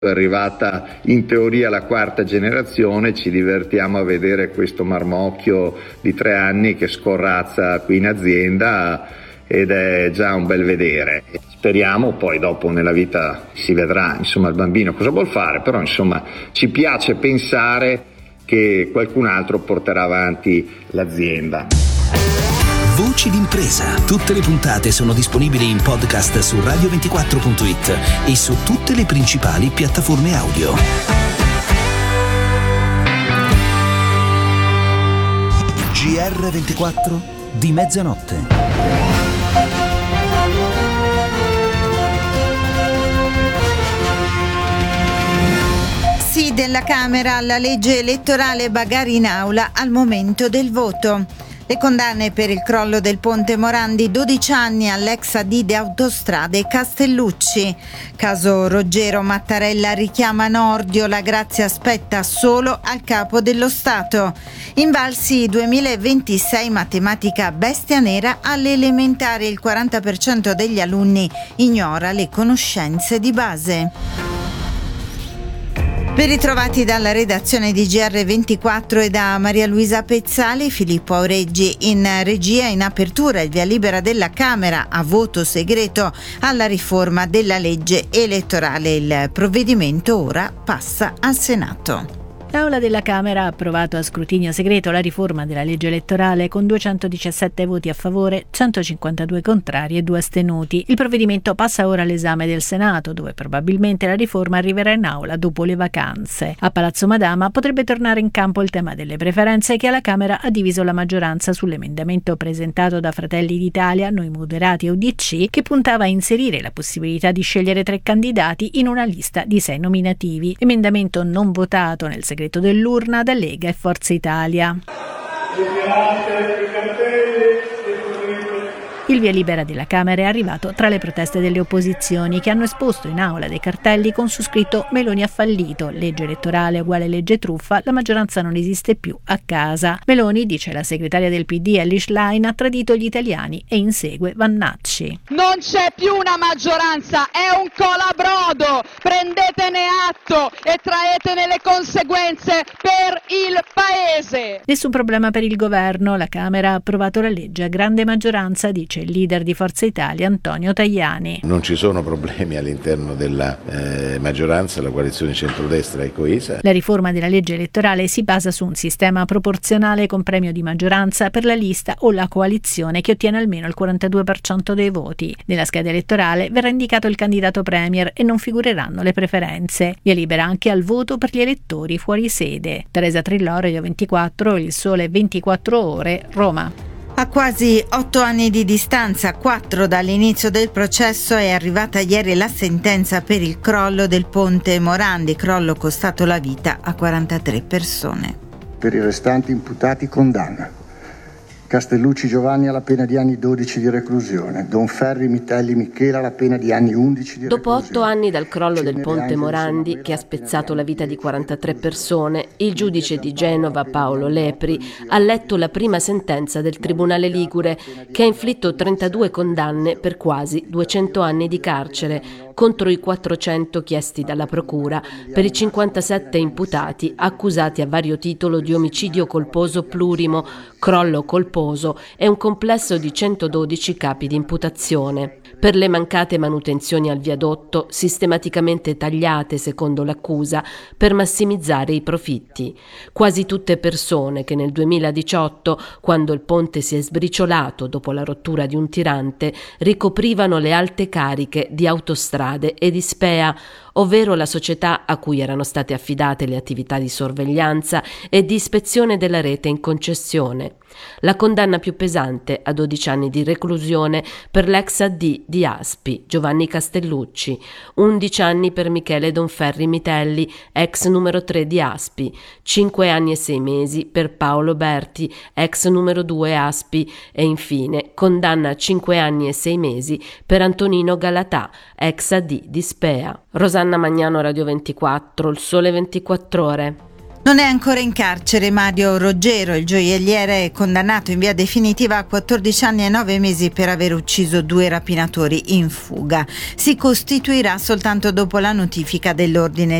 È arrivata in teoria la quarta generazione, ci divertiamo a vedere questo marmocchio di 3 anni che scorrazza qui in azienda ed è già un bel vedere. Speriamo poi dopo nella vita si vedrà insomma il bambino cosa vuol fare, però insomma ci piace pensare che qualcun altro porterà avanti l'azienda. Voci d'impresa. Tutte le puntate sono disponibili in podcast su radio24.it e su tutte le principali piattaforme audio. GR24 di mezzanotte. Sì, della Camera alla legge elettorale, bagarre in aula al momento del voto. Le condanne per il crollo del ponte Morandi, 12 anni all'ex AD di Autostrade Castellucci. Caso Ruggero Mattarella richiama Nordio, la grazia spetta solo al capo dello Stato. Invalsi 2026, matematica bestia nera alle elementari, il 40% degli alunni ignora le conoscenze di base. Ben ritrovati dalla redazione di GR24 e da Maria Luisa Pezzali. Filippo Aureggi in regia. In apertura il via libera della Camera a voto segreto alla riforma della legge elettorale. Il provvedimento ora passa al Senato. L'Aula della Camera ha approvato a scrutinio segreto la riforma della legge elettorale con 217 voti a favore, 152 contrari e 2 astenuti. Il provvedimento passa ora all'esame del Senato, dove probabilmente la riforma arriverà in aula dopo le vacanze. A Palazzo Madama potrebbe tornare in campo il tema delle preferenze che alla Camera ha diviso la maggioranza sull'emendamento presentato da Fratelli d'Italia, Noi Moderati e UDC, che puntava a inserire la possibilità di scegliere 3 candidati in una lista di 6 nominativi. Emendamento non votato nel segreto dell'urna da Lega e Forza Italia. Il via libera della Camera è arrivato tra le proteste delle opposizioni che hanno esposto in aula dei cartelli con su scritto Meloni ha fallito, legge elettorale uguale legge truffa, la maggioranza non esiste più a casa. Meloni, dice la segretaria del PD Elly Schlein, ha tradito gli italiani e insegue Vannacci. Non c'è più una maggioranza, è un colabrodo, prendetene atto e traetene le conseguenze per il Paese. Nessun problema per il governo, la Camera ha approvato la legge a grande maggioranza, dice il leader di Forza Italia Antonio Tajani. Non ci sono problemi all'interno della maggioranza, la coalizione centrodestra è coesa. La riforma della legge elettorale si basa su un sistema proporzionale con premio di maggioranza per la lista o la coalizione che ottiene almeno il 42% dei voti. Nella scheda elettorale verrà indicato il candidato premier e non figureranno le preferenze. Via libera anche al voto per gli elettori fuori sede. Teresa Trillò, Radio 24, Il Sole 24 Ore, Roma. A quasi 8 anni di distanza, 4 dall'inizio del processo, è arrivata ieri la sentenza per il crollo del ponte Morandi, crollo costato la vita a 43 persone. Per i restanti imputati condanna. Castellucci Giovanni alla pena di anni 12 di reclusione, Donferri Mitelli Michela alla pena di anni 11 di Dopo reclusione. 8 anni dal crollo del ponte Morandi, che ha spezzato la vita di 43 persone, il giudice di Genova Paolo Lepri ha letto la prima sentenza del Tribunale Ligure, che ha inflitto 32 condanne per quasi 200 anni di carcere, contro i 400 chiesti dalla Procura per i 57 imputati accusati a vario titolo di omicidio colposo plurimo, crollo colposo e un complesso di 112 capi di imputazione. Per le mancate manutenzioni al viadotto, sistematicamente tagliate secondo l'accusa per massimizzare i profitti. Quasi tutte persone che nel 2018, quando il ponte si è sbriciolato dopo la rottura di un tirante, ricoprivano le alte cariche di Autostrade e di Spea, ovvero la società a cui erano state affidate le attività di sorveglianza e di ispezione della rete in concessione. La condanna più pesante a 12 anni di reclusione per l'ex AD di Aspi, Giovanni Castellucci, 11 anni per Michele Donferri Mitelli, ex numero 3 di Aspi, 5 anni e 6 mesi per Paolo Berti, ex numero 2 Aspi e infine condanna a 5 anni e 6 mesi per Antonino Galatà, ex AD di Spea. Rosanna Magnano, Radio 24, Il Sole 24 Ore. Non è ancora in carcere Mario Roggero, il gioielliere è condannato in via definitiva a 14 anni e 9 mesi per aver ucciso 2 rapinatori in fuga. Si costituirà soltanto dopo la notifica dell'ordine